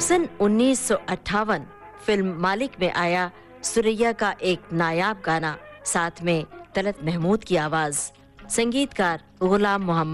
सन 1958 film मालिक में आया सुरैया का एक नायाब गाना, साथ में तलत महमूद की आवाज, संगीतकार गुलाम मोहम्मद।